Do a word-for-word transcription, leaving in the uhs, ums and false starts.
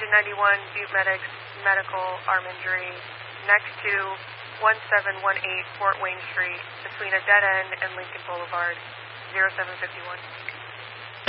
Engine ninety-one, Butte Medics, medical arm injury, next to one seven one eight Fort Wayne Street, between a dead end and Lincoln Boulevard, zero seven five one.